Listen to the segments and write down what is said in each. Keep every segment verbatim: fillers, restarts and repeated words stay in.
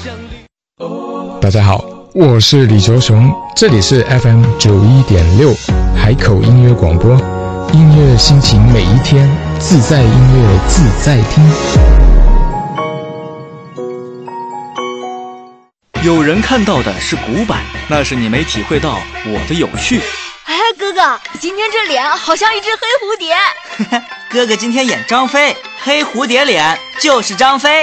大家好，我是李卓雄，这里是 F M 九一点六海口音乐广播，音乐心情每一天，自在音乐自在听。 有人看到的是古板，那是你没体会到我的有趣。 哎，哥哥，今天这脸好像一只黑蝴蝶。 哥哥今天演张飞，黑蝴蝶脸就是张飞。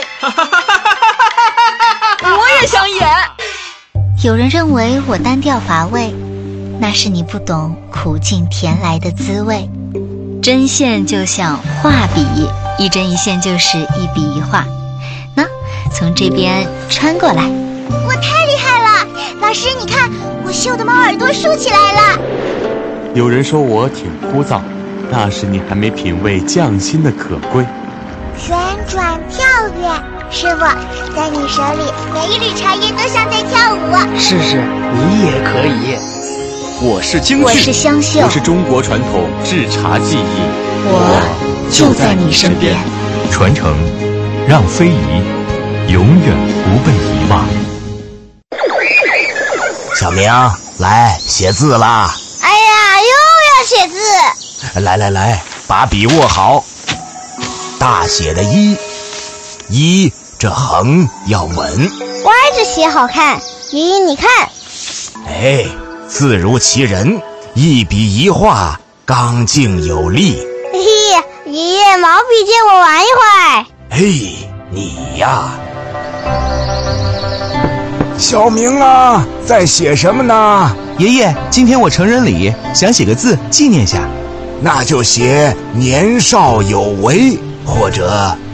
我也想演。 有人认为我单调乏味，那是你不懂苦尽甜来的滋味。针线就像画笔，一针一线就是一笔一画。那从这边穿过来。 我太厉害了，老师你看，我绣的猫耳朵竖起来了。 有人说我挺枯燥，那是你还没品味匠心的可贵。 旋转跳跃，师傅，在你手里每一缕茶叶都像在跳舞。 试试，你也可以。我是京剧， 我是湘绣， 我是中国传统制茶技艺， 我就在你身边。 传承，让非遗永远不被遗忘。 小明，来写字啦！ 哎呀，又要写字！ 来来来，把笔握好。大写的一，一这横要稳， 歪着写好看。爷爷你看， 哎，字如其人，一笔一画，刚劲有力。 嘿嘿，爷爷毛笔借我玩一会儿。 嘿，你呀。 小明啊，在写什么呢？ 爷爷，今天我成人礼，想写个字纪念下。 那就写年少有为，或者